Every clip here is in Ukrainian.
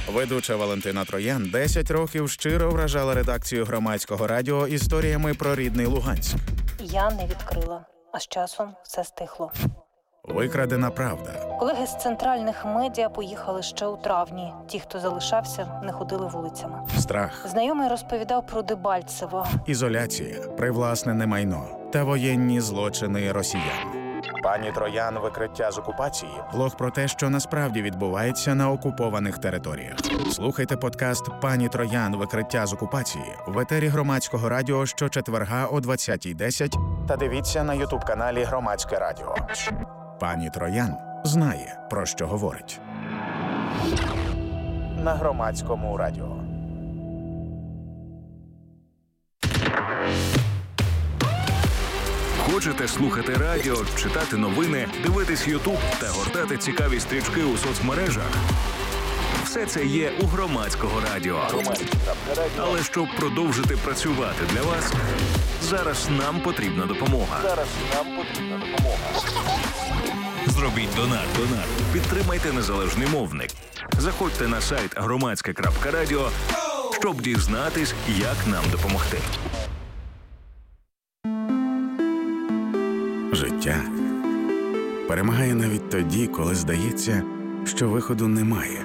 Ведуча Валентина Троян 10 років щиро вражала редакцію Громадського радіо історіями про рідний Луганськ. Я не відкрила, а з часом все стихло. Викрадена правда. Колеги з центральних медіа поїхали ще у травні. Ті, хто залишався, не ходили вулицями. Страх. Знайомий розповідав про Дебальцево. Ізоляція, привласнене майно та воєнні злочини росіян. Пані Троян «Викриття з окупації» – влог про те, що насправді відбувається на окупованих територіях. Слухайте подкаст «Пані Троян. Викриття з окупації» в етері Громадського радіо щочетверга о 20:10 та дивіться на ютуб-каналі Громадське радіо. Пані Троян знає, про що говорить. На Громадському радіо. Хочете слухати радіо, читати новини, дивитись Ютуб та гортати цікаві стрічки у соцмережах? Все це є у Громадського радіо. Але щоб продовжити працювати для вас, зараз нам потрібна допомога. Зробіть донат. Підтримайте незалежний мовник. Заходьте на сайт громадське.радіо, щоб дізнатись, як нам допомогти. Життя перемагає навіть тоді, коли здається, що виходу немає.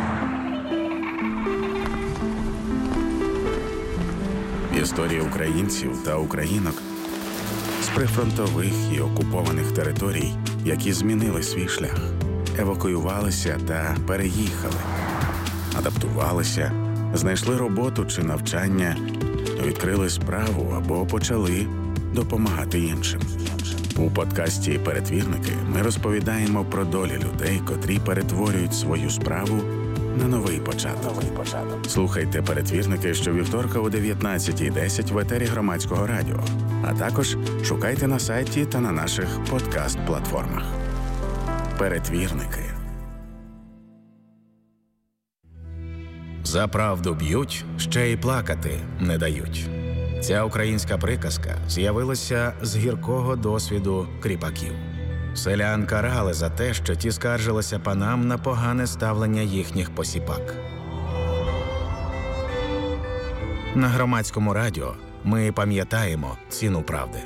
Історії українців та українок з прифронтових і окупованих територій, які змінили свій шлях, евакуювалися та переїхали, адаптувалися, знайшли роботу чи навчання, відкрили справу або почали допомагати іншим. У подкасті «Перетвірники» ми розповідаємо про долі людей, котрі перетворюють свою справу на новий початок. Слухайте «Перетвірники» щовівторка о 19:10 в етері Громадського радіо, а також шукайте на сайті та на наших подкаст-платформах. «Перетвірники». За правду б'ють, ще й плакати не дають. Ця українська приказка з'явилася з гіркого досвіду кріпаків. Селян карали за те, що ті скаржилися панам на погане ставлення їхніх посіпак. На Громадському радіо ми пам'ятаємо ціну правди.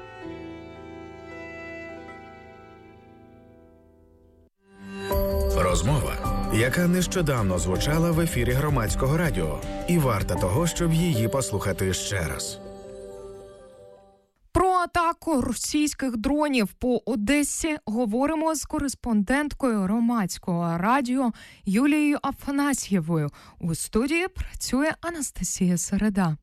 Розмова, яка нещодавно звучала в ефірі Громадського радіо, і варта того, щоб її послухати ще раз. Про атаку російських дронів по Одесі говоримо з кореспонденткою Громадського радіо Юлією Афанасьєвою. У студії працює Анастасія Середа.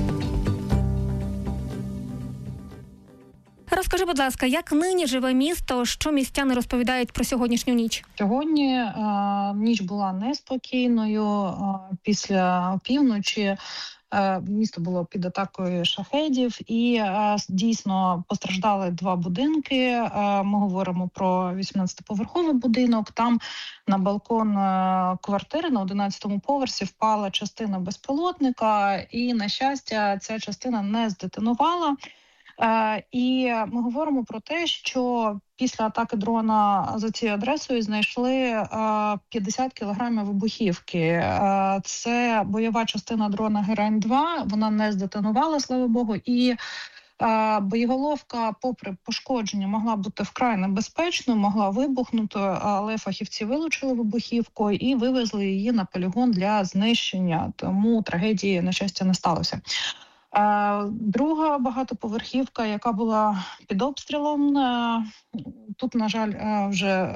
Розкажи, будь ласка, як нині живе місто, що містяни розповідають про сьогоднішню ніч? Сьогодні ніч була неспокійною. Після опівночі місто було під атакою шахедів і дійсно постраждали 2 будинки. Ми говоримо про 18-поверховий будинок. Там на балкон квартири на 11-му поверсі впала частина безпілотника і, на щастя, ця частина не здетонувала. І ми говоримо про те, що після атаки дрона за цією адресою знайшли 50 кілограмів вибухівки. Це бойова частина дрона «Герань-2», вона не здетонувала, слава Богу, і боєголовка, попри пошкодження, могла бути вкрай небезпечною, могла вибухнути, але фахівці вилучили вибухівку і вивезли її на полігон для знищення, тому трагедії, на щастя, не сталося. Друга багатоповерхівка, яка була під обстрілом, тут, на жаль, вже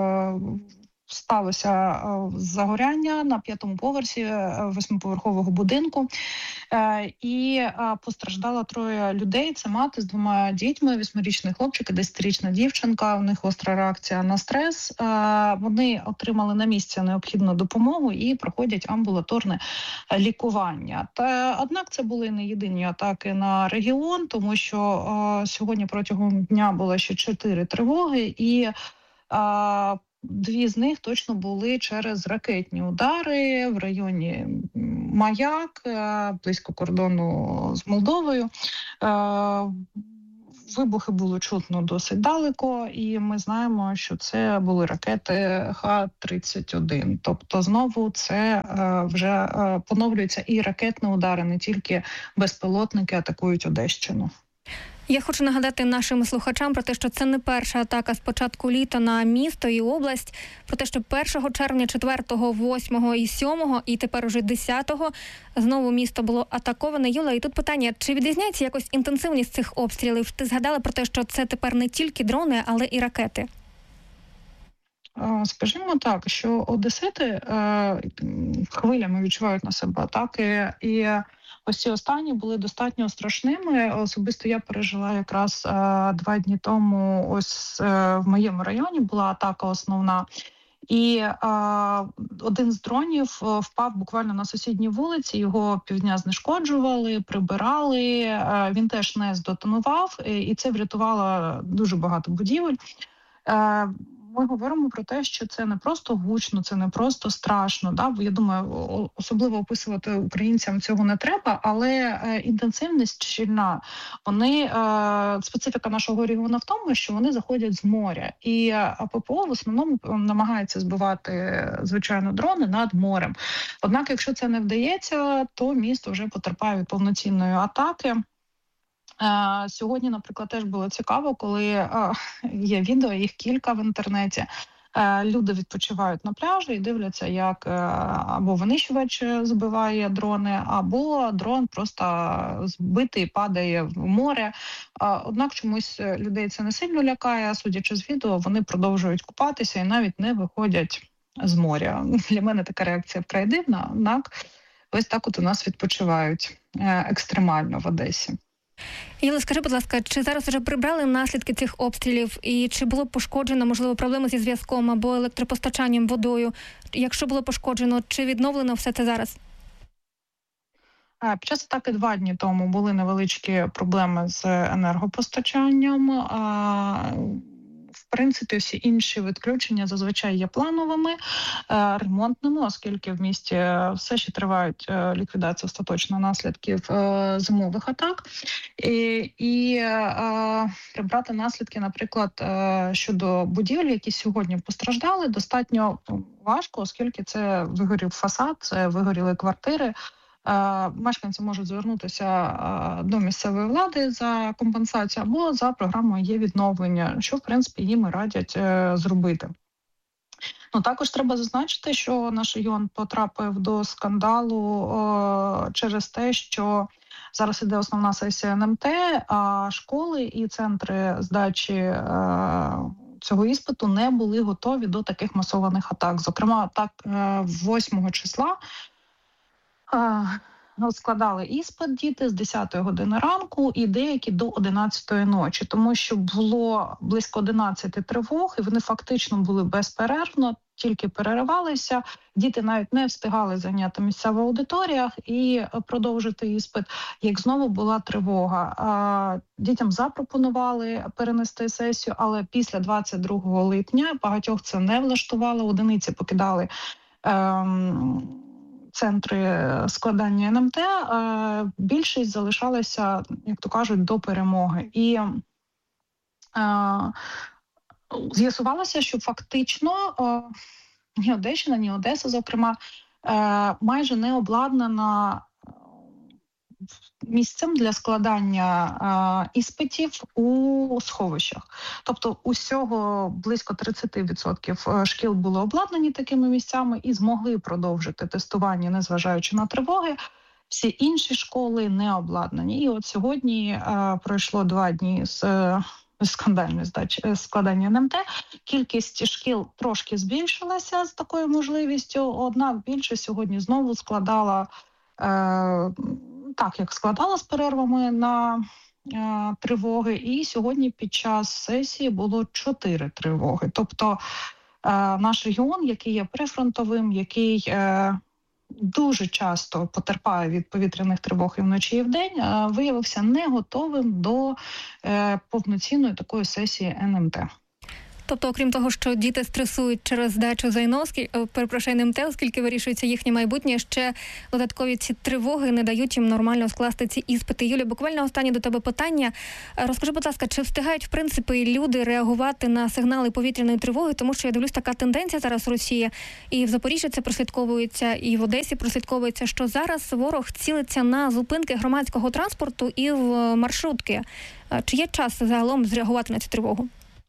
сталося загоряння на 5-му поверсі 8-поверхового будинку. І постраждало 3 людей. Це мати з 2 дітьми, 8-річний хлопчик і 10-річна дівчинка. У них гостра реакція на стрес. Вони отримали на місці необхідну допомогу і проходять амбулаторне лікування. Однак це були не єдині атаки на регіон, тому що сьогодні протягом дня було ще 4 тривоги і 2 з них точно були через ракетні удари в районі Маяк, близько кордону з Молдовою. Вибухи було чутно досить далеко, і ми знаємо, що це були ракети Х-31. Тобто знову це вже поновлюються і ракетні удари, не тільки безпілотники атакують Одещину. Я хочу нагадати нашим слухачам про те, що це не перша атака з початку літа на місто і область, про те, що 1 червня, 4, 8 і 7, і тепер уже 10 знову місто було атаковане. Юла, і тут питання, чи відрізняється якось інтенсивність цих обстрілів? Ти згадала про те, що це тепер не тільки дрони, але і ракети. Скажімо так, що одесити хвилями відчувають на себе атаки, і ось ці останні були достатньо страшними. Особисто я пережила якраз 2 дні тому, ось в моєму районі була атака основна. І один з дронів впав буквально на сусідній вулиці, його півдня знешкоджували, прибирали, він теж не здетонував, і це врятувало дуже багато будівель. Ми говоримо про те, що це не просто гучно, це не просто страшно. Да? Бо я думаю, особливо описувати українцям цього не треба, але інтенсивність щільна. Специфіка нашого регіону в тому, що вони заходять з моря. І ППО в основному намагається збивати, звичайно, дрони над морем. Однак, якщо це не вдається, то місто вже потерпає від повноцінної атаки. Сьогодні, наприклад, теж було цікаво, коли є відео, їх кілька в інтернеті. Люди відпочивають на пляжі і дивляться, як або винищувач збиває дрони, або дрон просто збитий падає в море. Однак чомусь людей це не сильно лякає. Судячи з відео, вони продовжують купатися і навіть не виходять з моря. Для мене така реакція вкрай дивна, однак ось так от у нас відпочивають екстремально в Одесі. Юля, скажи, будь ласка, чи зараз вже прибрали наслідки цих обстрілів і чи було пошкоджено, можливо, проблеми зі зв'язком або електропостачанням, водою? Якщо було пошкоджено, чи відновлено все це зараз? Під час атаки 2 дні тому були невеличкі проблеми з енергопостачанням. В принципі, всі інші відключення зазвичай є плановими, ремонтними, оскільки в місті все ще тривають ліквідація остаточно наслідків зимових атак. І прибрати наслідки, наприклад, щодо будівель, які сьогодні постраждали, достатньо важко, оскільки це вигорів фасад, це вигоріли квартири. Мешканці можуть звернутися до місцевої влади за компенсацію або за програмою є відновлення, що, в принципі, їм і радять зробити. Також треба зазначити, що наш регіон потрапив до скандалу через те, що зараз іде основна сесія НМТ, а школи і центри здачі цього іспиту не були готові до таких масованих атак. Зокрема, так 8 числа складали іспит діти з 10 години ранку і деякі до 11 ночі, тому що було близько 11 тривог, і вони фактично були безперервно, тільки переривалися. Діти навіть не встигали зайняти місця в аудиторіях і продовжити іспит, як знову була тривога. Дітям запропонували перенести сесію, але після 22 липня багатьох це не влаштувало, одиниці покидали центри складання НМТ, більшість залишалася, як то кажуть, до перемоги. І з'ясувалося, що фактично ні Одещина, ні Одеса, зокрема, майже не обладнана місцем для складання іспитів у сховищах. Тобто усього близько 30% шкіл були обладнані такими місцями і змогли продовжити тестування, незважаючи на тривоги. Всі інші школи не обладнані. І от сьогодні пройшло 2 дні з скандальної складання НМТ. Кількість шкіл трошки збільшилася з такою можливістю, однак більше сьогодні знову складала так, як складала з перервами на тривоги, і сьогодні під час сесії було 4 тривоги. Тобто наш регіон, який є прифронтовим, який дуже часто потерпає від повітряних тривог і вночі, і вдень, виявився не готовим до повноцінної такої сесії НМТ. Тобто, окрім того, що діти стресують через здачу ЗНО, НМТ, оскільки вирішується їхнє майбутнє, ще додаткові ці тривоги не дають їм нормально скласти ці іспити. Юлія, буквально останнє до тебе питання. Розкажи, будь ласка, чи встигають, в принципі, люди реагувати на сигнали повітряної тривоги? Тому що я дивлюсь, така тенденція зараз в Росії, і в Запоріжжі це прослідковується, і в Одесі прослідковується, що зараз ворог цілиться на зупинки громадського транспорту і в маршрутки. Чи є час загалом зреагувати на цю тривогу?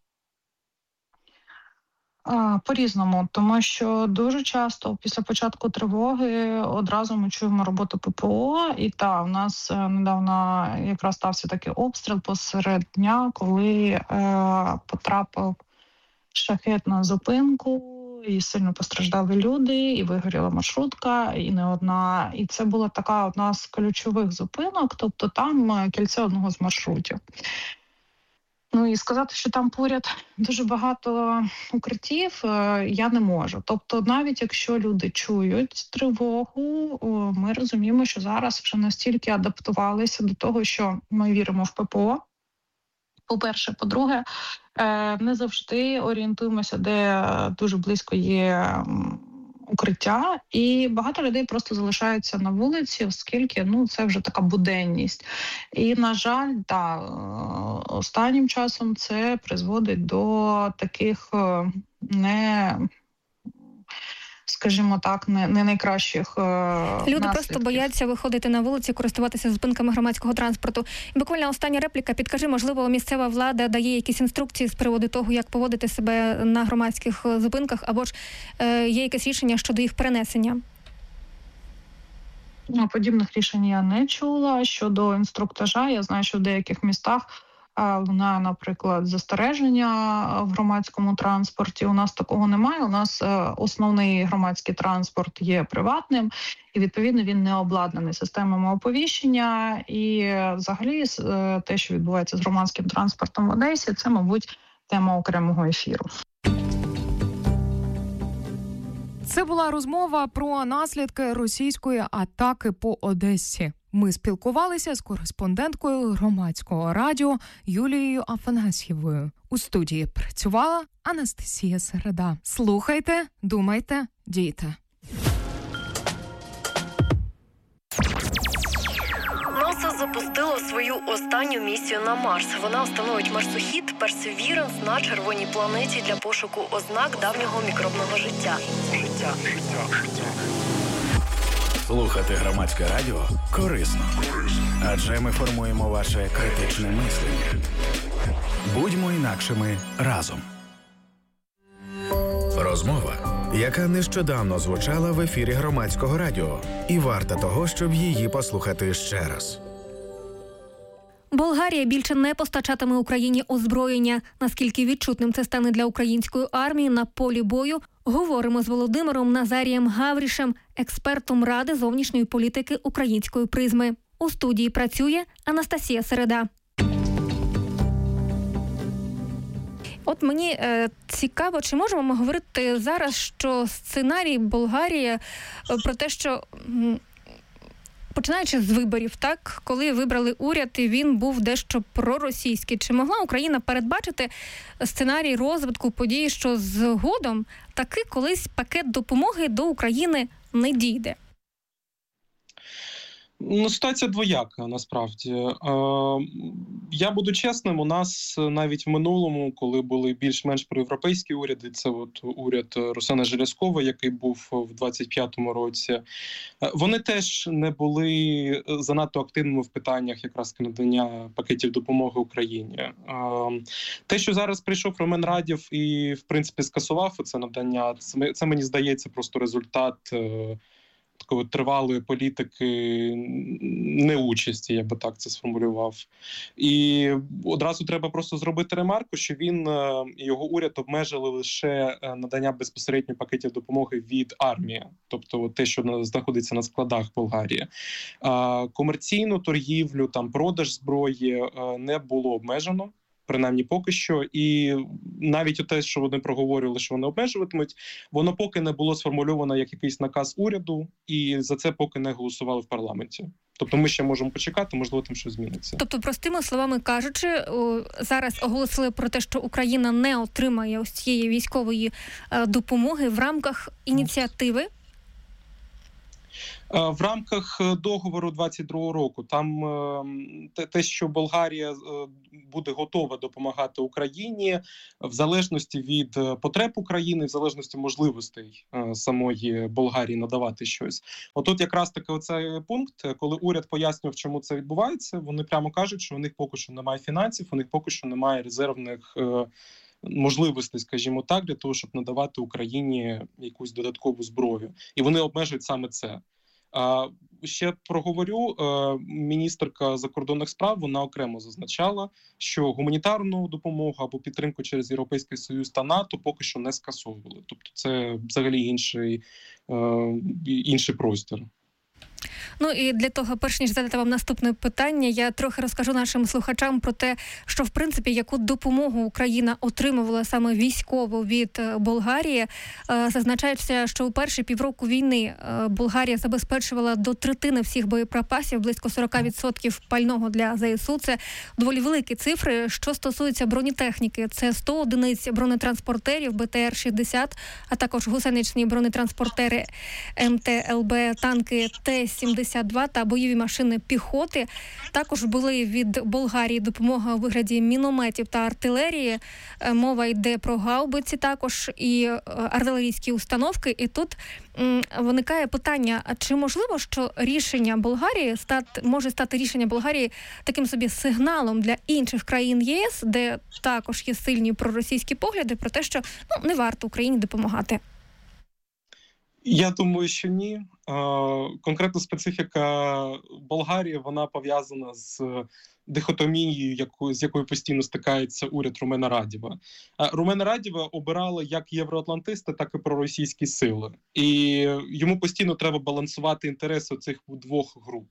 По-різному, тому що дуже часто після початку тривоги одразу ми чуємо роботу ППО, і у нас недавно якраз стався такий обстріл посеред дня, коли потрапив шахед на зупинку, і сильно постраждали люди, і вигоріла маршрутка, і не одна. І це була така одна з ключових зупинок, тобто там кільце одного з маршрутів. Ну і сказати, що там поряд дуже багато укриттів, я не можу. Тобто навіть якщо люди чують тривогу, ми розуміємо, що зараз вже настільки адаптувалися до того, що ми віримо в ППО. По-перше. По-друге, не завжди орієнтуємося, де дуже близько є укриття, і багато людей просто залишаються на вулиці, оскільки це вже така буденність. І, на жаль, останнім часом це призводить до таких скажімо так, не найкращих Люди наслідків. Просто бояться виходити на вулиці, користуватися зупинками громадського транспорту. І буквально остання репліка. Підкажи, можливо, місцева влада дає якісь інструкції з приводу того, як поводити себе на громадських зупинках, або ж є якесь рішення щодо їх перенесення? Подібних рішень я не чула. Щодо інструктажа, я знаю, що в деяких містах лунає, наприклад, застереження в громадському транспорті. У нас такого немає. У нас основний громадський транспорт є приватним, і, відповідно, він не обладнаний системами оповіщення. І, взагалі, те, що відбувається з громадським транспортом в Одесі, це, мабуть, тема окремого ефіру. Це була розмова про наслідки російської атаки по Одесі. Ми спілкувалися з кореспонденткою громадського радіо Юлією Афанасьєвою. У студії працювала Анастасія Середа. Слухайте, думайте, дійте. НАСА запустило свою останню місію на Марс. Вона встановить марсохід Perseverance на червоній планеті для пошуку ознак давнього мікробного життя. Слухати громадське радіо корисно, адже ми формуємо ваше критичне мислення. Будьмо інакшими разом. Розмова, яка нещодавно звучала в ефірі громадського радіо, і варта того, щоб її послухати ще раз. Болгарія більше не постачатиме Україні озброєння. Наскільки відчутним це стане для української армії на полі бою, говоримо з Володимиром Назарієм Гаврішем, експертом Ради зовнішньої політики української призми. У студії працює Анастасія Середа. От мені цікаво, чи можемо ми говорити зараз, що сценарій Болгарії про те, що... Починаючи з виборів, так, коли вибрали уряд, і він був дещо проросійський. Чи могла Україна передбачити сценарій розвитку подій, що згодом таки колись пакет допомоги до України не дійде? Ситуація двояка, насправді. Я буду чесним, у нас навіть в минулому, коли були більш-менш проєвропейські уряди, це уряд Руслана Желязкова, який був в 25-му році, вони теж не були занадто активними в питаннях якраз надання пакетів допомоги Україні. Те, що зараз прийшов Ромен Радєв і, в принципі, скасував це надання, це мені здається просто результат такої тривалої політики неучасті, я би так це сформулював. І одразу треба просто зробити ремарку, що він і його уряд обмежили лише надання безпосередньо пакетів допомоги від армії, тобто те, що знаходиться на складах Болгарії. Комерційну торгівлю, продаж зброї не було обмежено. Принаймні поки що, і навіть те, що вони проговорювали, що вони обмежуватимуть, воно поки не було сформульовано як якийсь наказ уряду, і за це поки не голосували в парламенті. Тобто ми ще можемо почекати, можливо, там щось зміниться. Тобто, простими словами кажучи, зараз оголосили про те, що Україна не отримає ось цієї військової допомоги в рамках ініціативи. В рамках договору 22-го року, там те, що Болгарія буде готова допомагати Україні в залежності від потреб України, в залежності можливостей самої Болгарії надавати щось. Отут якраз таки оцей пункт, коли уряд пояснював, чому це відбувається, вони прямо кажуть, що у них поки що немає фінансів, у них поки що немає резервних можливостей, скажімо так, для того, щоб надавати Україні якусь додаткову зброю. І вони обмежують саме це. Ще проговорю, міністерка закордонних справ, вона окремо зазначала, що гуманітарну допомогу або підтримку через Європейський Союз та НАТО поки що не скасовували. Тобто це взагалі інший простір. Ну і для того, перш ніж задати вам наступне питання, я трохи розкажу нашим слухачам про те, що, в принципі, яку допомогу Україна отримувала саме військову від Болгарії. Зазначається, що у перші півроку війни Болгарія забезпечувала до третини всіх боєприпасів, близько 40% пального для ЗСУ. Це доволі великі цифри. Що стосується бронетехніки, це 100 одиниць бронетранспортерів БТР-60, а також гусеничні бронетранспортери МТ-ЛБ, танки Т-72 та бойові машини піхоти. Також були від Болгарії допомога у вигляді мінометів та артилерії. Мова йде про гаубиці також і артилерійські установки. І тут виникає питання, а чи можливо, що рішення Болгарії може стати рішення Болгарії таким собі сигналом для інших країн ЄС, де також є сильні проросійські погляди про те, що не варто Україні допомагати? Я думаю, що ні. Конкретно специфіка Болгарії, вона пов'язана з дихотомією, з якою постійно стикається уряд Румена Радєва. Румена Радєва обирали як євроатлантисти, так і проросійські сили. І йому постійно треба балансувати інтереси цих двох груп.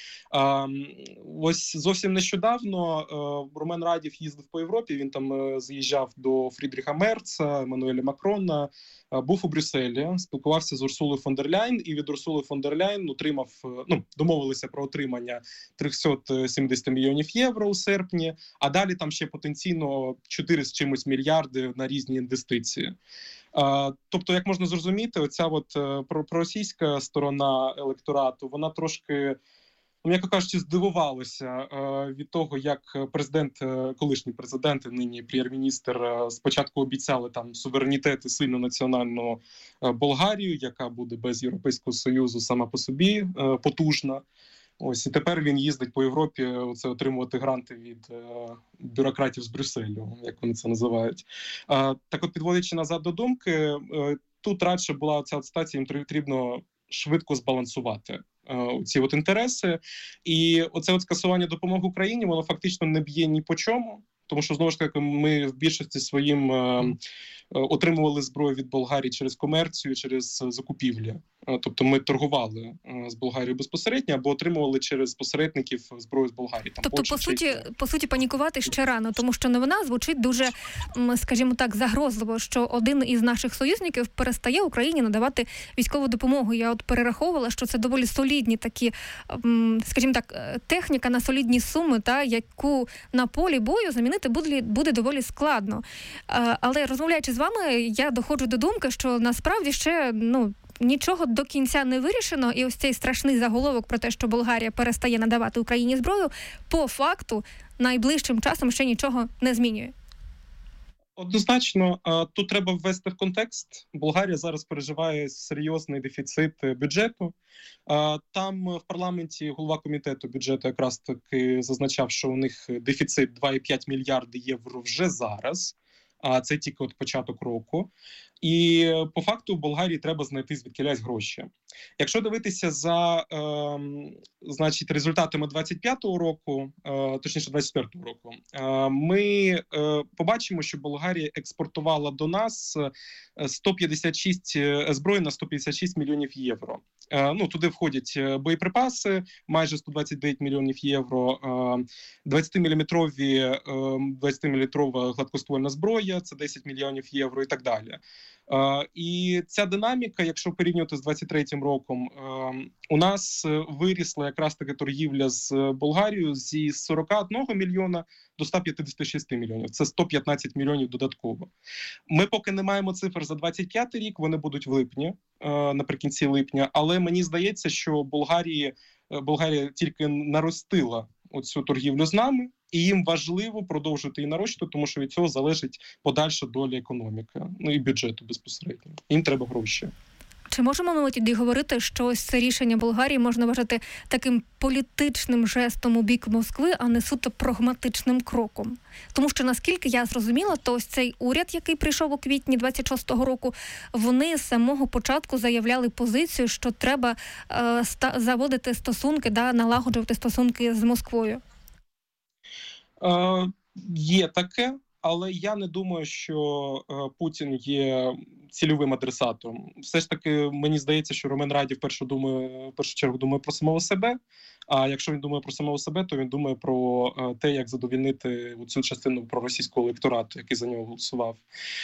Ось зовсім нещодавно Румен Радєв їздив по Європі, він там заїжджав до Фрідріха Мерца, Еммануеля Макрона, був у Брюсселі, спілкувався з Урсулою фон дер Ляйн, і від Урсули фон дер Ляйн домовилися про отримання 370 мільйонів євро у серпні, а далі там ще потенційно 4 з чимось мільярди на різні інвестиції. Тобто, як можна зрозуміти, оця проросійська сторона електорату, вона трошки, м'яко кажучи, здивувалося від того, як колишній президент, нині прем'єр-міністр, спочатку обіцяли там суверенітет і сильну національну Болгарію, яка буде без Європейського Союзу сама по собі потужна. Ось, і тепер він їздить по Європі отримувати гранти від бюрократів з Брюсселю, як вони це називають. Так от, підводячи назад до думки, тут радше була ця ситуація, їм потрібно швидко збалансувати ці інтереси. І оце скасування допомоги Україні, воно фактично не б'є ні по чому, тому що, знову ж таки, ми в більшості своїм отримували зброю від Болгарії через комерцію, через закупівлі. Тобто ми торгували з Болгарією безпосередньо або отримували через посередників зброю з Болгарії. Там, тобто, по суті, панікувати ще рано, тому що новина звучить дуже, скажімо так, загрозливо, що один із наших союзників перестає Україні надавати військову допомогу. Я перераховувала, що це доволі солідні такі, скажімо так, техніка на солідні суми, яку на полі бою замінити буде доволі складно. Але розмовляючи з вами, я доходжу до думки, що насправді ще, нічого до кінця не вирішено, і ось цей страшний заголовок про те, що Болгарія перестає надавати Україні зброю, по факту найближчим часом ще нічого не змінює. Однозначно, тут треба ввести в контекст. Болгарія зараз переживає серйозний дефіцит бюджету. Там в парламенті голова комітету бюджету якраз таки зазначав, що у них дефіцит 2,5 мільярди євро вже зараз. А це тільки початок року. І по факту Болгарії треба знайти звідкілясь гроші. Якщо дивитися за результатами 25-го року, точніше 24-го року, ми побачимо, що Болгарія експортувала до нас 156 зброї на 156 мільйонів євро. Туди входять боєприпаси, майже 129 мільйонів євро, 20-міліметрова гладкоствольна зброя, це 10 мільйонів євро і так далі. І ця динаміка, якщо порівнювати з 23-м роком, у нас вирісла якраз таки торгівля з Болгарією зі 41 мільйона до 156 мільйонів. Це 115 мільйонів додатково. Ми поки не маємо цифр за 25-й рік, вони будуть в липні, наприкінці липня, але мені здається, що Болгарія тільки наростила оцю торгівлю з нами, і їм важливо продовжити її нарощувати, тому що від цього залежить подальша доля економіки, і бюджету безпосередньо. Їм треба гроші. Чи можемо ми тоді говорити, що ось це рішення Болгарії можна вважати таким політичним жестом у бік Москви, а не суто прагматичним кроком? Тому що, наскільки я зрозуміла, то ось цей уряд, який прийшов у квітні 26-го року, вони з самого початку заявляли позицію, що треба заводити стосунки, налагоджувати стосунки з Москвою. Є таке. Але я не думаю, що Путін є цільовим адресатом. Все ж таки, мені здається, що Румен Радів в першу чергу думає про самого себе. А якщо він думає про самого себе, то він думає про те, як задовільнити цю частину проросійського електорату, який за нього голосував.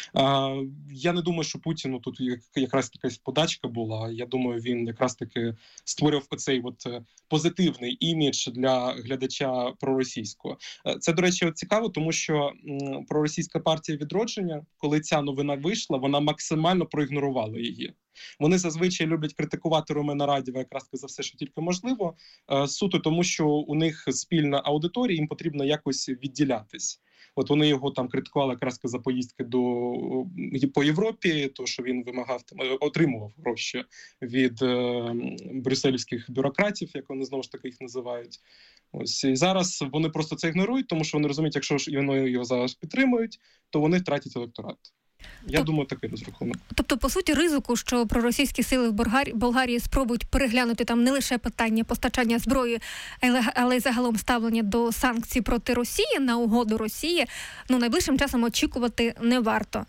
Я не думаю, що Путіну тут якраз якась подачка була. Я думаю, він якраз таки створював оцей позитивний імідж для глядача проросійського. Це, до речі, цікаво, тому що проросійська партія «Відродження», коли ця новина вийшла, вона максимально проігнорувала її. Вони зазвичай люблять критикувати Румена Радєва якраз за все, що тільки можливо, суто тому, що у них спільна аудиторія, їм потрібно якось відділятись. От вони його там критикували якраз за поїздки по Європі, то що він отримував гроші від брюсселівських бюрократів, як вони знову ж таки їх називають. Ось і зараз вони просто це ігнорують, тому що вони розуміють, якщо ж вони його зараз підтримують, то вони втратять електорат. Я думаю, такий розрахунок. Тобто, по суті, ризику, що проросійські сили в Болгарії спробують переглянути там не лише питання постачання зброї, але й загалом ставлення до санкцій проти Росії на угоду Росії, найближчим часом очікувати не варто.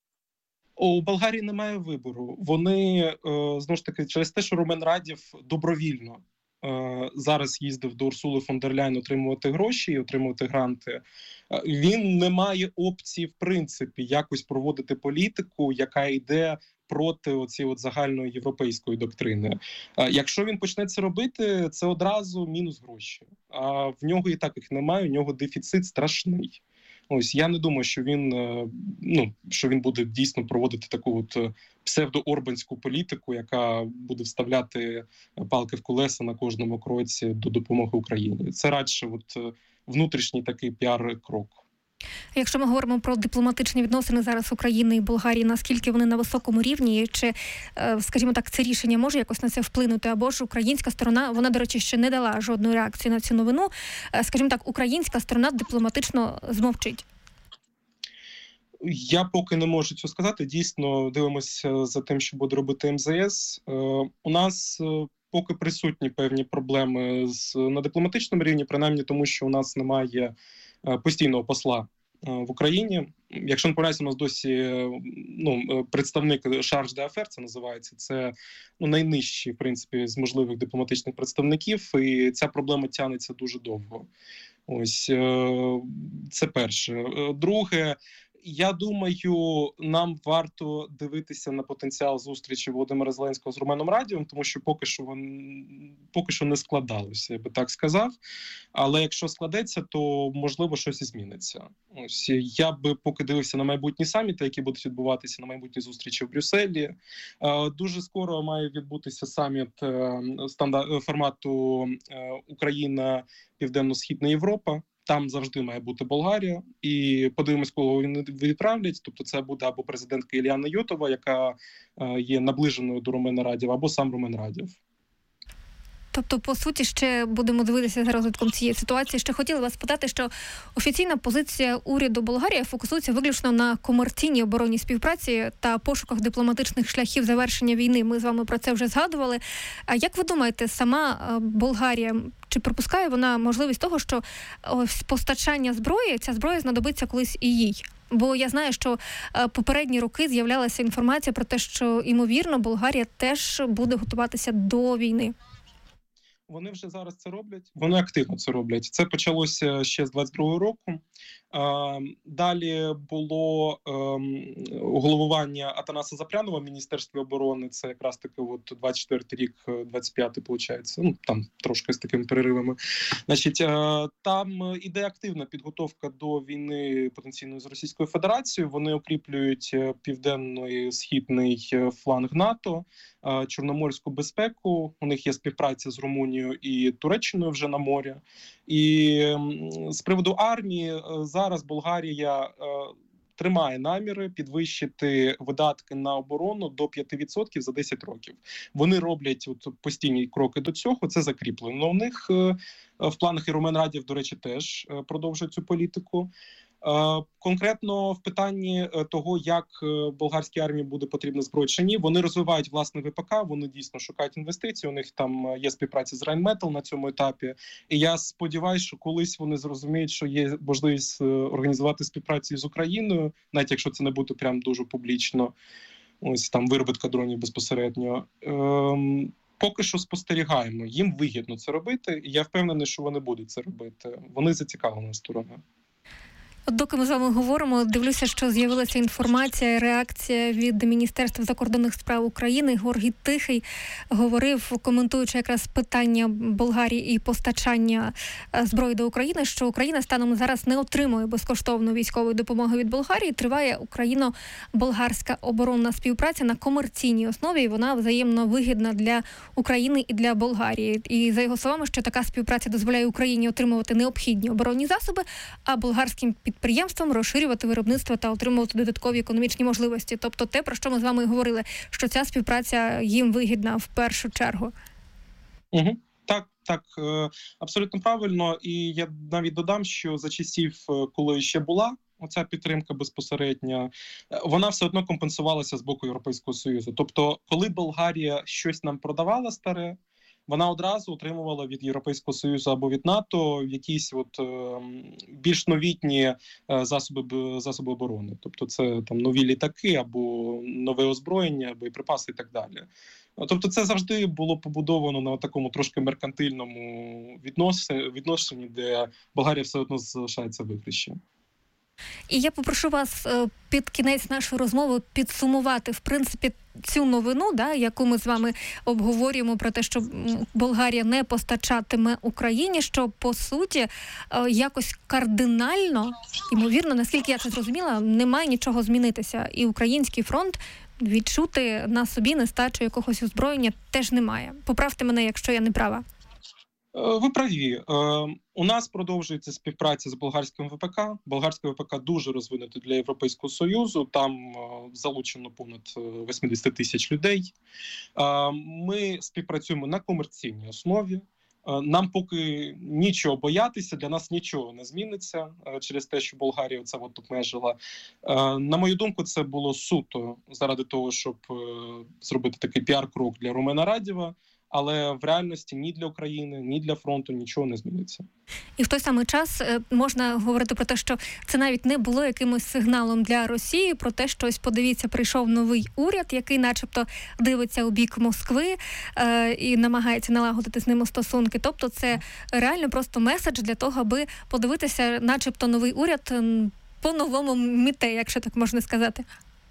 У Болгарії немає вибору. Вони, знову ж таки, через те, що Румен Радєв добровільно зараз їздив до Урсули фон дер Ляйн отримувати гроші, отримувати гранти, він не має опції, в принципі, якось проводити політику, яка йде проти оцієї загальної європейської доктрини. Якщо він почне це робити, це одразу мінус гроші. А в нього і так їх немає, у нього дефіцит страшний. Ось я не думаю, що він буде дійсно проводити таку псевдоорбанську політику, яка буде вставляти палки в колеса на кожному кроці до допомоги Україні. Це радше внутрішній такий піар-крок. Якщо ми говоримо про дипломатичні відносини зараз України і Болгарії, наскільки вони на високому рівні, чи, скажімо так, це рішення може якось на це вплинути, або ж українська сторона, вона, до речі, ще не дала жодної реакції на цю новину, скажімо так, українська сторона дипломатично змовчить? Я поки не можу цього сказати. Дійсно, дивимося за тим, що буде робити МЗС. У нас поки присутні певні проблеми на дипломатичному рівні, принаймні тому, що у нас немає постійного посла в Україні. Якщо не помиляюся, у нас досі представник Шарж де Афер, це називається, це найнижчий, в принципі, з можливих дипломатичних представників, і ця проблема тягнеться дуже довго. Ось це перше. Друге, я думаю, нам варто дивитися на потенціал зустрічі Володимира Зеленського з Руменом Радєвим, тому що поки що не складалося, я би так сказав. Але якщо складеться, то, можливо, щось і зміниться. Ось я би поки дивився на майбутні саміти, які будуть відбуватися на майбутні зустрічі в Брюсселі. Дуже скоро має відбутися саміт формату Україна, Південно-Східна Європа. Там завжди має бути Болгарія, і подивимось, кого вони відправлять. Тобто це буде або президентка Ілляна Йотова, яка є наближеною до Румена Радєва, або сам Румен Радєв. Тобто, по суті, ще будемо дивитися за розвитком цієї ситуації. Ще хотіла вас питати, що офіційна позиція уряду Болгарії фокусується виключно на комерційній оборонній співпраці та пошуках дипломатичних шляхів завершення війни. Ми з вами про це вже згадували. А як ви думаєте, сама Болгарія, чи припускає вона можливість того, що постачання зброї, ця зброя знадобиться колись і їй? Бо я знаю, що попередні роки з'являлася інформація про те, що, ймовірно, Болгарія теж буде готуватися до війни. Вони вже зараз це роблять, вони активно це роблять. Це почалося ще з 22-го року. Далі було головування Атанаса Запрянова в Міністерстві оборони. Це якраз таки 24-й рік, 25-й, виходить. Ну, там трошки з такими переривами. Значить, там іде активна підготовка до війни потенційної з Російською Федерацією. Вони укріплюють південний східний фланг НАТО, чорноморську безпеку. У них є співпраця з Румунією і Туреччиною вже на морі. І з приводу армії, зараз Болгарія тримає наміри підвищити видатки на оборону до 5% за 10 років. Вони роблять постійні кроки до цього, це закріплено у них. В планах і Румен Радєв, до речі, теж продовжує цю політику. Конкретно в питанні того, як болгарській армії буде потрібна зброя чи ні, вони розвивають власне ВПК, вони дійсно шукають інвестиції, у них там є співпраця з Rheinmetall на цьому етапі. І я сподіваюся, що колись вони зрозуміють, що є можливість організувати співпрацю з Україною, навіть якщо це не буде прям дуже публічно, ось там виробітка дронів безпосередньо. Поки що спостерігаємо, їм вигідно це робити, і я впевнений, що вони будуть це робити. Вони зацікавлена сторона. От доки ми з вами говоримо, дивлюся, що з'явилася інформація, реакція від Міністерства закордонних справ України. Георгій Тихий говорив, коментуючи якраз питання Болгарії і постачання зброї до України, що Україна станом зараз не отримує безкоштовну військову допомогу від Болгарії. Триває україно-болгарська оборонна співпраця на комерційній основі, і вона взаємно вигідна для України і для Болгарії. І за його словами, що така співпраця дозволяє Україні отримувати необхідні оборонні засоби, а болгарським підприємствам розширювати виробництво та отримувати додаткові економічні можливості. Тобто те, про що ми з вами говорили, що ця співпраця їм вигідна в першу чергу. Угу. Так, абсолютно правильно. І я навіть додам, що за часів, коли ще була оця підтримка безпосередня, вона все одно компенсувалася з боку Європейського Союзу. Тобто, коли Болгарія щось нам продавала старе, вона одразу отримувала від Європейського Союзу або від НАТО якісь більш новітні засоби оборони. Тобто це там нові літаки або нове озброєння, боєприпаси і так далі. Тобто це завжди було побудовано на такому трошки меркантильному відношенні, де Болгарія все одно залишається виграші. І я попрошу вас під кінець нашої розмови підсумувати, в принципі, цю новину, яку ми з вами обговорюємо, про те, що Болгарія не постачатиме Україні, що, по суті, якось кардинально, ймовірно, наскільки я це зрозуміла, не має нічого змінитися. І український фронт відчути на собі нестачу якогось озброєння теж немає. Поправте мене, якщо я не права. Ви праві. У нас продовжується співпраця з болгарським ВПК. Болгарське ВПК дуже розвинуте для Європейського Союзу. Там залучено понад 80 тисяч людей. Ми співпрацюємо на комерційній основі. Нам поки нічого боятися, для нас нічого не зміниться через те, що Болгарія це обмежила. На мою думку, це було суто заради того, щоб зробити такий піар-крок для Румена Радєва. Але в реальності ні для України, ні для фронту нічого не зміниться. І в той самий час можна говорити про те, що це навіть не було якимось сигналом для Росії, про те, що ось подивіться, прийшов новий уряд, який начебто дивиться у бік Москви і намагається налагодити з ними стосунки. Тобто це реально просто меседж для того, аби подивитися, начебто новий уряд по-новому міте, якщо так можна сказати.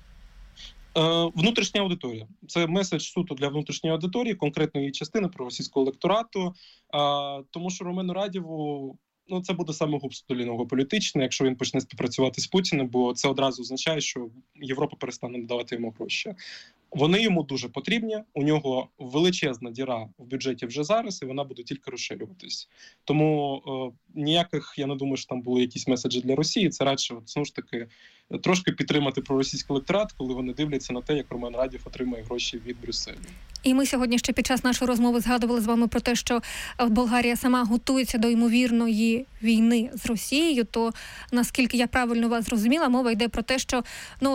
Внутрішня аудиторія. Це меседж суто для внутрішньої аудиторії, конкретної частини про російського електорату, тому що Румену Радєву, це буде самогубство для нього політичне, якщо він почне співпрацювати з Путіним, бо це одразу означає, що Європа перестане надавати йому гроші. Вони йому дуже потрібні, у нього величезна діра в бюджеті вже зараз, і вона буде тільки розширюватись. Тому ніяких, я не думаю, що там були якісь меседжі для Росії, це радше, знову ж таки, трошки підтримати проросійський електорат, коли вони дивляться на те, як Румен Радєв отримує гроші від Брюсселю. І ми сьогодні ще під час нашої розмови згадували з вами про те, що Болгарія сама готується до ймовірної війни з Росією, то наскільки я правильно вас зрозуміла, мова йде про те, що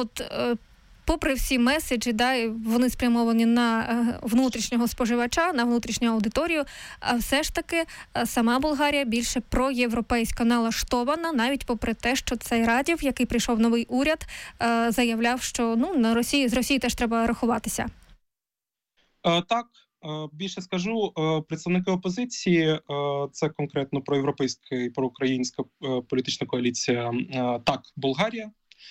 попри всі меседжі, вони спрямовані на внутрішнього споживача, на внутрішню аудиторію, а все ж таки сама Болгарія більше проєвропейсько налаштована, навіть попри те, що цей Радєв, який прийшов новий уряд, заявляв, що з Росії теж треба рахуватися. Більше скажу, представники опозиції, це конкретно проєвропейська і проукраїнська політична коаліція «Так, Болгарія»,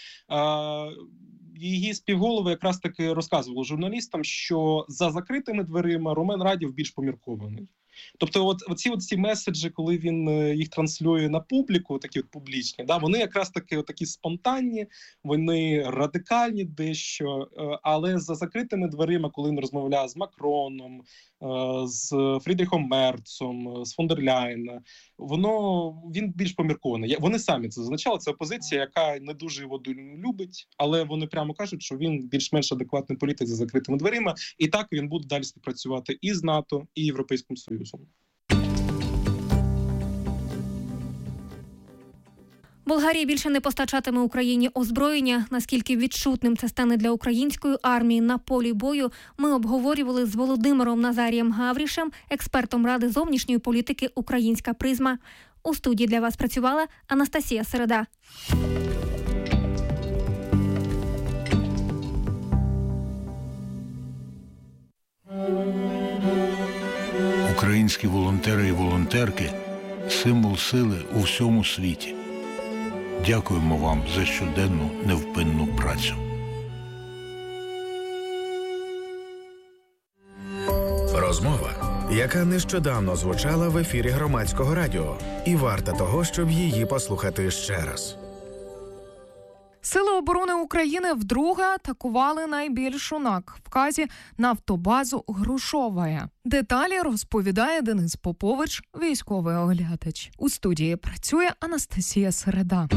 її співголови якраз таки розказували журналістам, що за закритими дверима Румен Радів більш поміркований. Тобто оці меседжі, коли він їх транслює на публіку, такі публічні, вони якраз такі спонтанні, вони радикальні дещо, але за закритими дверима, коли він розмовляє з Макроном, з Фрідріхом Мерцом, з фон дер Ляєн, він більш поміркований. Вони самі це зазначали, це опозиція, яка не дуже його любить, але вони прямо кажуть, що він більш-менш адекватний політик за закритими дверима, і так він буде далі співпрацювати і з НАТО, і Європейським Союзом. Болгарія більше не постачатиме Україні озброєння. Наскільки відчутним це стане для української армії на полі бою, ми обговорювали з Володимиром Назарієм Гаврішем, експертом Ради зовнішньої політики «Українська призма». У студії для вас працювала Анастасія Середа. Українські волонтери і волонтерки – символ сили у всьому світі. Дякуємо вам за щоденну невпинну працю. Розмова, яка нещодавно звучала в ефірі Громадського радіо, і варта того, щоб її послухати ще раз. Сили оборони України вдруге атакували найбільшу на Кавказі нафтобазу Грушовая. Деталі розповідає Денис Попович, військовий оглядач. У студії працює Анастасія Середа.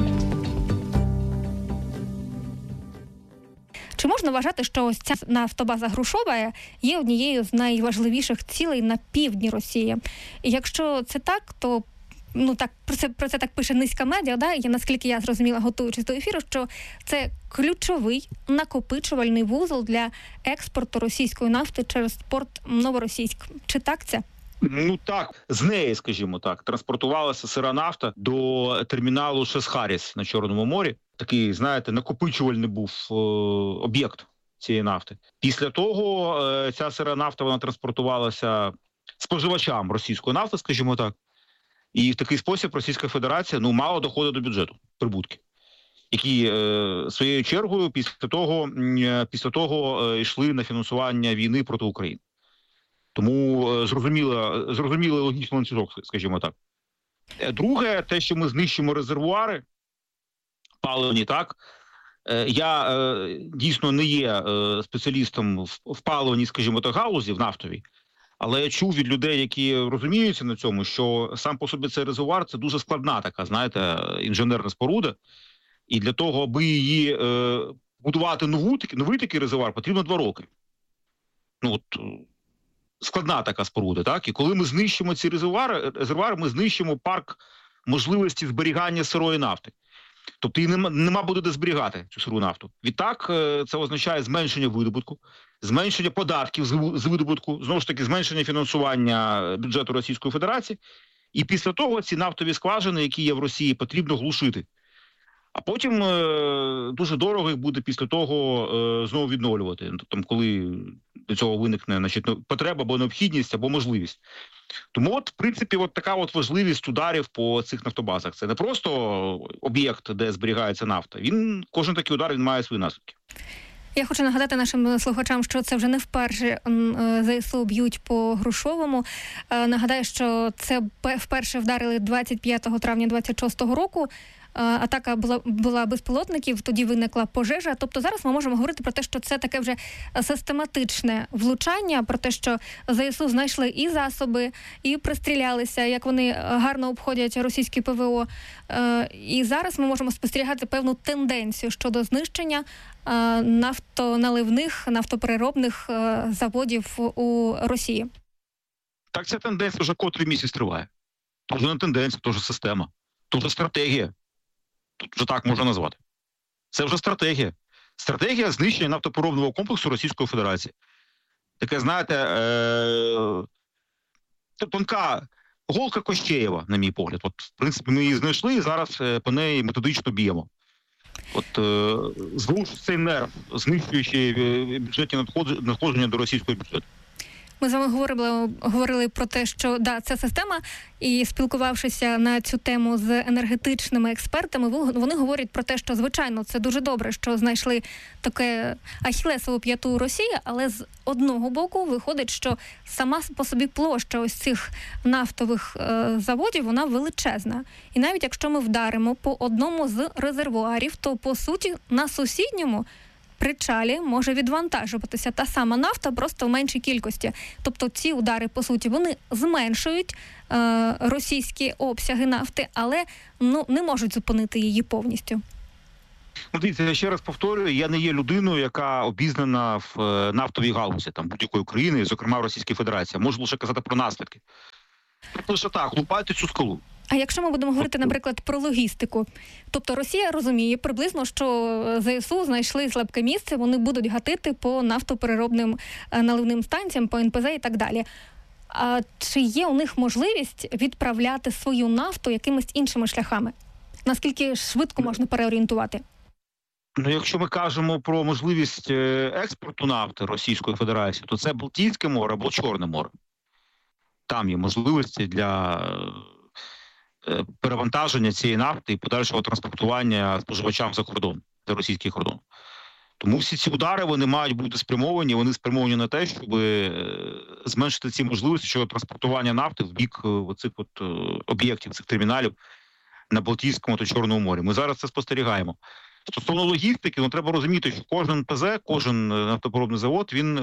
Чи можна вважати, що ось ця нафтобаза Грушовая є однією з найважливіших цілей на півдні Росії? І якщо це так, то про це так пише Низька медіа, і наскільки я зрозуміла, готуючись до ефіру, що це ключовий накопичувальний вузол для експорту російської нафти через порт Новоросійськ. Чи так це? Так, з неї, скажімо так, транспортувалася сира нафта до терміналу Шесхаріс на Чорному морі. Такий, знаєте, накопичувальний був об'єкт цієї нафти. Після того ця сира нафта, вона транспортувалася споживачам російської нафти, скажімо так. І в такий спосіб Російська Федерація мала доходи до бюджету, прибутки, які своєю чергою після того йшли на фінансування війни проти України. Тому зрозумілий логічний ланцюжок, скажімо так. Друге, те, що ми знищимо резервуари паливні, так. Я дійсно не є спеціалістом в паливній, скажімо так, галузі, в нафтовій. Але я чув від людей, які розуміються на цьому, що сам по собі цей резервуар – це дуже складна така, знаєте, інженерна споруда. І для того, аби її будувати новий такий резервуар, потрібно 2 роки. Складна така споруда, так? І коли ми знищимо ці резервуари, ми знищимо парк можливості зберігання сирої нафти. Тобто її нема буде де зберігати, цю сиру нафту. Відтак, це означає зменшення видобутку, зменшення податків з видобутку, знову ж таки, зменшення фінансування бюджету Російської Федерації. І після того ці нафтові скважини, які є в Росії, потрібно глушити. А потім дуже дорого їх буде після того знову відновлювати, коли до цього виникне потреба або необхідність, або можливість. Тому, в принципі, така важливість ударів по цих нафтобазах. Це не просто об'єкт, де зберігається нафта. Кожен такий удар має свої наслідки. Я хочу нагадати нашим слухачам, що це вже не вперше ЗСУ б'ють по Грушовому. Нагадаю, що це вперше вдарили 25 травня 26 року. Атака була безпілотників, тоді виникла пожежа. Тобто зараз ми можемо говорити про те, що це таке вже систематичне влучання, про те, що ЗСУ знайшли і засоби, і пристрілялися, як вони гарно обходять російські ПВО. І зараз ми можемо спостерігати певну тенденцію щодо знищення нафтоналивних, нафтопереробних заводів у Росії. Так, ця тенденція вже котрий місяць триває. То вже не тенденція, то вже система, то вже стратегія. Тут вже так можна назвати. Це вже стратегія. Стратегія знищення нафтопереробного комплексу Російської Федерації. Таке, знаєте, тонка голка Кощеєва, на мій погляд. В принципі, ми її знайшли і зараз по неї методично б'ємо. Зрушуючи цей нерв, знищуючи бюджетні надходження до російського бюджету. Ми з вами говорили про те, що ця система, і спілкувавшися на цю тему з енергетичними експертами, вони говорять про те, що, звичайно, це дуже добре, що знайшли таке ахілесову п'яту Росії, але з одного боку виходить, що сама по собі площа ось цих нафтових заводів, вона величезна. І навіть якщо ми вдаримо по одному з резервуарів, то, по суті, на сусідньому причалі може відвантажуватися та сама нафта, просто в меншій кількості. Тобто ці удари, по суті, вони зменшують російські обсяги нафти, але не можуть зупинити її повністю. Дивіться, я ще раз повторюю, я не є людиною, яка обізнана в нафтовій галузі там будь-якої країни, зокрема Російської Федерації. Можу лише казати про наслідки. Лише так, лупайте цю скалу. А якщо ми будемо говорити, наприклад, про логістику, тобто Росія розуміє приблизно, що ЗСУ знайшли слабке місце, вони будуть гатити по нафтопереробним наливним станціям, по НПЗ і так далі. А чи є у них можливість відправляти свою нафту якимись іншими шляхами? Наскільки швидко можна переорієнтувати? Якщо ми кажемо про можливість експорту нафти Російської Федерації, то це Балтійське море або Чорне море. Там є можливості для перевантаження цієї нафти і подальшого транспортування споживачам за кордон, за російський кордон. Тому всі ці удари, вони мають бути спрямовані, вони спрямовані на те, щоб зменшити ці можливості щодо транспортування нафти в бік оцих об'єктів, цих терміналів на Балтійському та Чорному морі. Ми зараз це спостерігаємо. Стосовно логістики, треба розуміти, що кожен НПЗ, кожен нафтопереробний завод, він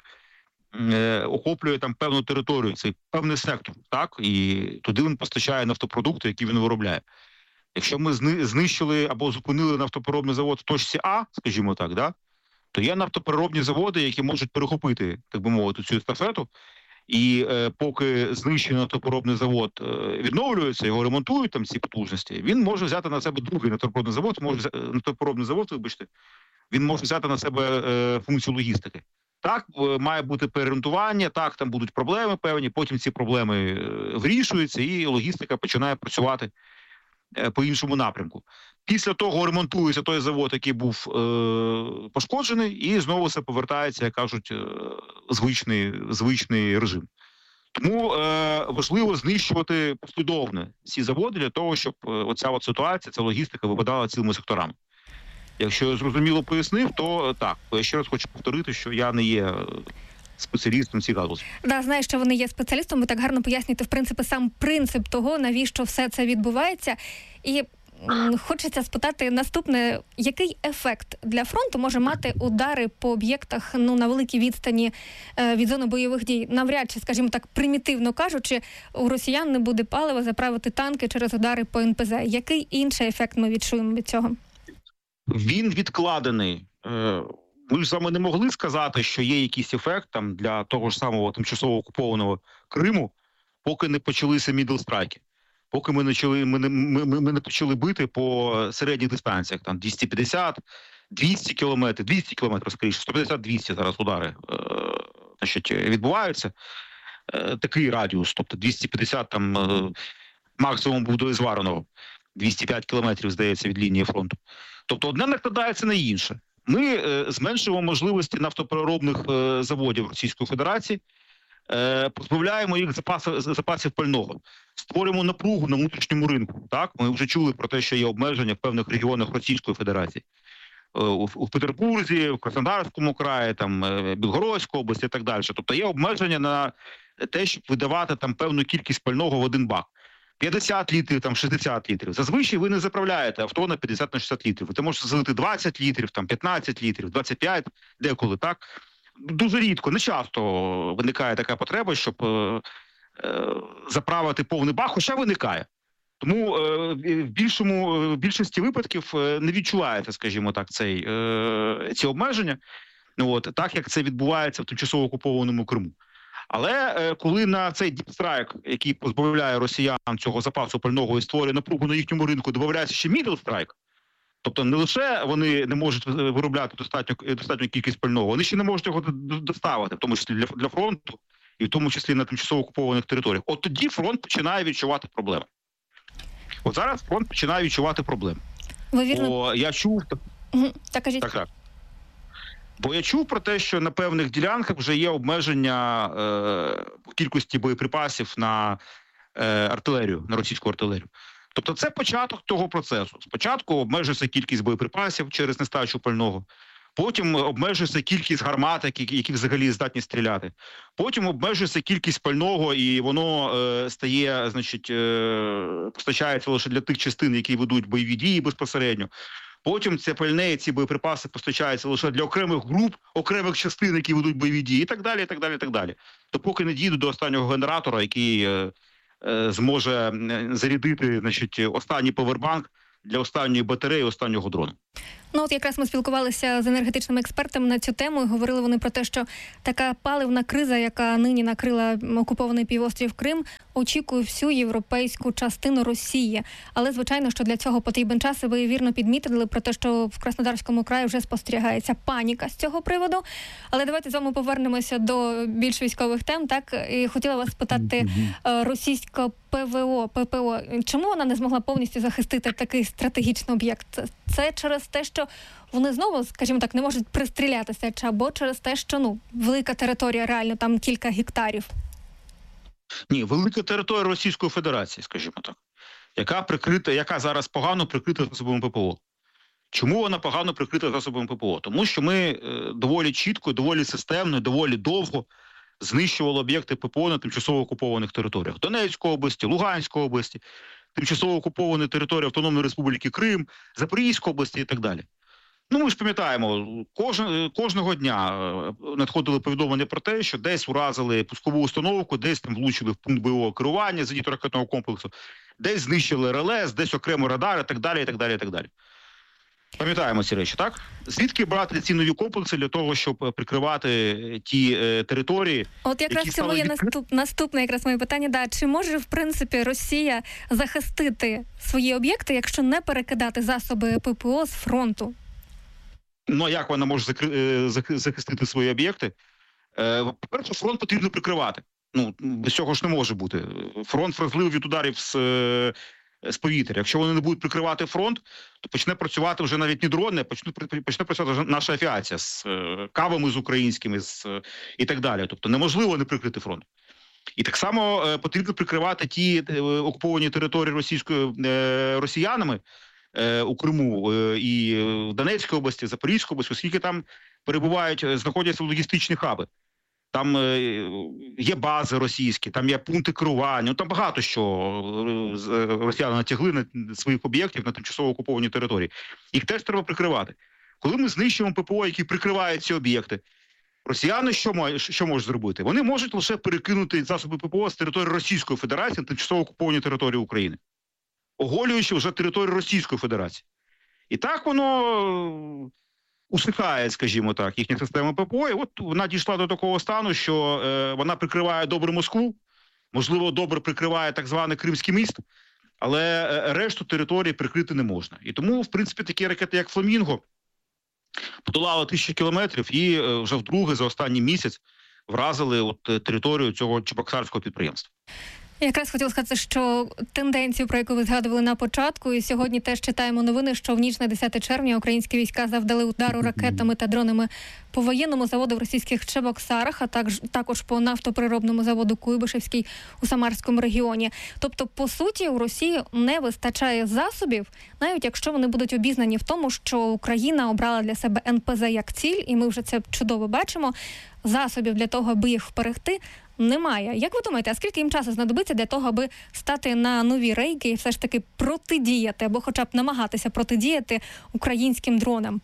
охоплює там певну територію, цей певний сектор, так? І туди він постачає нафтопродукти, які він виробляє. Якщо ми знищили або зупинили нафтопереробний завод в точці А, скажімо так, да, то є нафтопереробні заводи, які можуть перехопити, так би мовити, цю естафету, і поки знищений нафтопереробний завод відновлюється, його ремонтують, там ці потужності, він може взяти на себе другий нафтопереробний завод, він може взяти на себе функцію логістики. Так, має бути переорієнтування, так, там будуть проблеми певні, потім ці проблеми вирішуються і логістика починає працювати по іншому напрямку. Після того ремонтується той завод, який був пошкоджений, і знову все повертається, як кажуть, звичний режим. Тому важливо знищувати послідовно ці заводи для того, щоб оця ситуація, ця логістика випадала цілими секторами. Якщо я зрозуміло пояснив, то так. Я ще раз хочу повторити, що я не є спеціалістом цій галузі. Да, знаю, що ви не є спеціалістом, ви так гарно пояснюєте, в принципі, сам принцип того, навіщо все це відбувається. І хочеться спитати наступне, який ефект для фронту може мати удари по об'єктах на великій відстані від зони бойових дій? Навряд чи, скажімо так, примітивно кажучи, у росіян не буде палива заправити танки через удари по НПЗ. Який інший ефект ми відчуємо від цього? Він відкладений. Ми ж з вами не могли сказати, що є якийсь ефект там для того ж самого тимчасово окупованого Криму, поки не почалися мідл-страйки. Поки ми не почали бити по середніх дистанціях, там 250, 200 кілометрів, скоріше, 150-200 зараз удари відбуваються. Такий радіус, тобто 250 там максимум був до Ізвареного, 205 кілометрів, здається, від лінії фронту. Тобто одне накладається на інше. Ми зменшуємо можливості нафтопереробних заводів Російської Федерації, позбавляємо їх запасів пального, створюємо напругу на внутрішньому ринку. Так, ми вже чули про те, що є обмеження в певних регіонах Російської Федерації. У Петербурзі, в Краснодарському краї, там, Білгородській області і так далі. Тобто є обмеження на те, щоб видавати там певну кількість пального в один бак. 50 літрів, там 60 літрів. Зазвичай ви не заправляєте авто на 50 на 60 літрів. Ви можете залити 20 літрів, там 15 літрів, 25, деколи, так? Дуже рідко, не часто виникає така потреба, щоб заправити повний бак, хоча виникає. Тому в більшості випадків не відчуваєте, скажімо так, ці обмеження, так як це відбувається в тимчасово окупованому Криму. Але коли на цей діпстрайк, який позбавляє росіян цього запасу пального і створює напругу на їхньому ринку, додається ще мідл-страйк, тобто не лише вони не можуть виробляти достатню кількість пального, вони ще не можуть його доставити, в тому числі для фронту і в тому числі на тимчасово окупованих територіях. От тоді фронт починає відчувати проблеми. От зараз фронт починає відчувати проблеми. Ви вірно? Я чув... Так, кажіть. Так. Бо я чув про те, що на певних ділянках вже є обмеження кількості боєприпасів на артилерію, на російську артилерію. Тобто це початок того процесу. Спочатку обмежується кількість боєприпасів через нестачу пального, потім обмежується кількість гармат, які взагалі здатні стріляти, потім обмежується кількість пального, і воно стає, значить, постачається лише для тих частин, які ведуть бойові дії безпосередньо. Потім це пальне і ці боєприпаси постачаються лише для окремих груп, окремих частин, які ведуть бойові дії, і так далі, і так далі, і так далі. То поки не дійдуть до останнього генератора, який зможе зарядити, значить, останній повербанк для останньої батареї, останнього дрону. Ну от якраз ми спілкувалися з енергетичними експертами на цю тему, і говорили вони про те, що така паливна криза, яка нині накрила окупований півострів Крим, очікує всю європейську частину Росії. Але, звичайно, що для цього потрібен час, і ви вірно підмітили про те, що в Краснодарському краї вже спостерігається паніка з цього приводу. Але давайте з вами повернемося до більш військових тем. Так, і хотіла вас спитати, російська ППО, чому вона не змогла повністю захистити такий стратегічний об'єкт? Це через те, що вони знову, скажімо так, не можуть пристрілятися, або через те, що, велика територія, реально, там кілька гектарів? Ні, велика територія Російської Федерації, скажімо так, яка зараз погано прикрита засобами ППО. Чому вона погано прикрита засобами ППО? Тому що ми доволі чітко, доволі системно, доволі довго знищували об'єкти ППО на тимчасово окупованих територіях. Донецької області, Луганської області, тимчасово окуповані території Автономної Республіки Крим, Запорізької області і так далі. Ми ж пам'ятаємо, кожного дня надходили повідомлення про те, що десь уразили пускову установку, десь там влучили в пункт бойового керування зенітно-ракетного комплексу, десь знищили РЛС, десь окремо радар і так далі, і так далі, і так далі. Пам'ятаємо ці речі, так? Звідки брати ці нові комплекси для того, щоб прикривати ті території? От якраз це моє наступне якраз моє питання. Да, чи може, в принципі, Росія захистити свої об'єкти, якщо не перекидати засоби ППО з фронту? А як вона може захистити свої об'єкти? По-перше, фронт потрібно прикривати. Без цього ж не може бути. Фронт вразливий від ударів з повітря. Якщо вони не будуть прикривати фронт, то почне працювати вже навіть не дрони, почне працювати наша авіація з кабами з українськими і так далі. Тобто неможливо не прикрити фронт. І так само потрібно прикривати ті окуповані території росіянами у Криму і в Донецькій області, Запорізькій області, оскільки там знаходяться логістичні хаби. Там є бази російські, там є пункти керування, там багато що росіяни натягли на своїх об'єктів на тимчасово окуповані території. Їх теж треба прикривати. Коли ми знищуємо ППО, які прикривають ці об'єкти, росіяни що можуть зробити? Вони можуть лише перекинути засоби ППО з території Російської Федерації на тимчасово окуповані території України, оголюючи вже територію Російської Федерації. І так воно усихає, скажімо так, їхня система ППО, і от вона дійшла до такого стану, що вона прикриває добре Москву, можливо, добре прикриває так званий Кримський міст, але решту території прикрити не можна. І тому, в принципі, такі ракети, як «Фламінго», подолали 1000 кілометрів і вже вдруге за останній місяць вразили територію цього чебоксарського підприємства. Я якраз хотіла сказати, що тенденцію, про яку ви згадували на початку, і сьогодні теж читаємо новини, що в ніч на 10 червня українські війська завдали удару ракетами та дронами по воєнному заводу в російських Чебоксарах, а також по нафтопереробному заводу Куйбишевський у Самарському регіоні. Тобто, по суті, у Росії не вистачає засобів, навіть якщо вони будуть обізнані в тому, що Україна обрала для себе НПЗ як ціль, і ми вже це чудово бачимо, засобів для того, аби їх вберегти, немає. Як ви думаєте, а скільки їм часу знадобиться для того, аби стати на нові рейки і все ж таки протидіяти, або хоча б намагатися протидіяти українським дронам?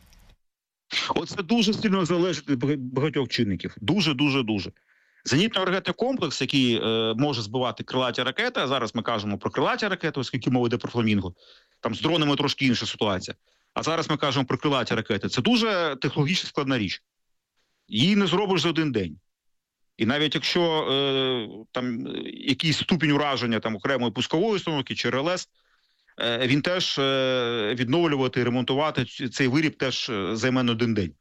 Оце дуже сильно залежить від багатьох чинників. Дуже. Зенітно-ракетний комплекс, який може збивати крилаті ракети, а зараз ми кажемо про крилаті ракети, оскільки мова йде про «Фламінго», там з дронами трошки інша ситуація. А зараз ми кажемо про крилаті ракети. Це дуже технологічно складна річ. Її не зробиш за один день. І навіть якщо там якийсь ступінь ураження там окремої пускової установки чи РЛС, він теж відновлювати і ремонтувати цей виріб теж займе не один день.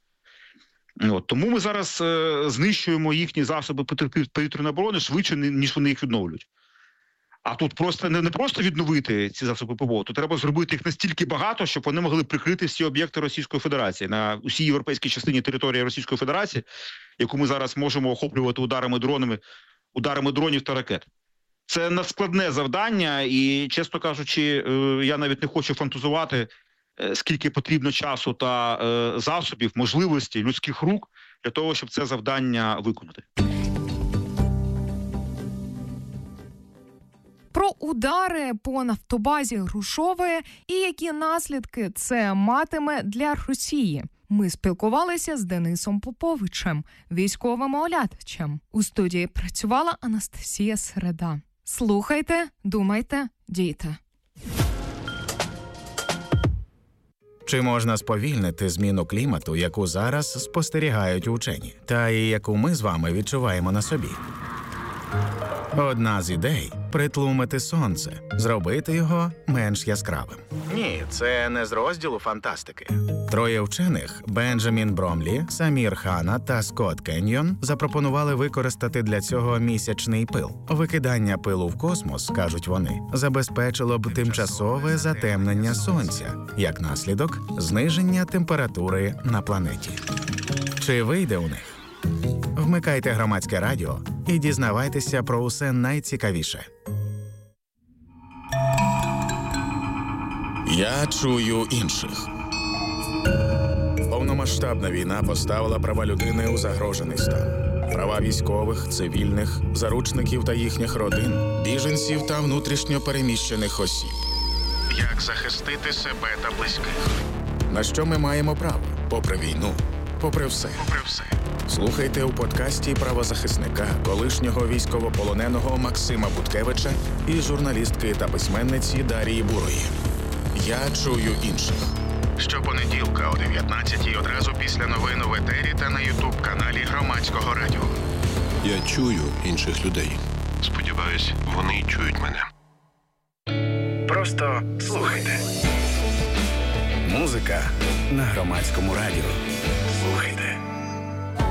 Тому ми зараз знищуємо їхні засоби повітряної оборони швидше, ніж вони їх відновлюють. А тут просто не просто відновити ці засоби ППО, то треба зробити їх настільки багато, щоб вони могли прикрити всі об'єкти Російської Федерації на усій європейській частині території Російської Федерації, яку ми зараз можемо охоплювати ударами дронів та ракет. Це надскладне завдання, і, чесно кажучи, я навіть не хочу фантазувати, скільки потрібно часу та засобів, можливостей, людських рук для того, щоб це завдання виконати. Про удари по нафтобазі Грушове і які наслідки це матиме для Росії. Ми спілкувалися з Денисом Поповичем, військовим оглядачем. У студії працювала Анастасія Середа. Слухайте, думайте, дійте. Чи можна сповільнити зміну клімату, яку зараз спостерігають учені, та і яку ми з вами відчуваємо на собі? Одна з ідей – притлумити сонце, зробити його менш яскравим. Ні, це не з розділу фантастики. Троє вчених – Бенджамін Бромлі, Самір Хана та Скотт Кеньйон – запропонували використати для цього місячний пил. Викидання пилу в космос, кажуть вони, забезпечило б тимчасове затемнення сонця, як наслідок – зниження температури на планеті. Чи вийде у них? Вмикайте Громадське радіо і дізнавайтеся про усе найцікавіше. Я чую інших. Повномасштабна війна поставила права людини у загрожений стан. Права військових, цивільних, заручників та їхніх родин, біженців та внутрішньо переміщених осіб. Як захистити себе та близьких? На що ми маємо право? Попри війну, попри все. Слухайте у подкасті правозахисника, колишнього військовополоненого Максима Буткевича і журналістки та письменниці Дарії Бурої. Я чую інших. Щопонеділка о 19-й одразу після новин в етері та на ютуб-каналі Громадського радіо. Я чую інших людей. Сподіваюсь, вони чують мене. Просто слухайте. Музика на Громадському радіо. Слухайте.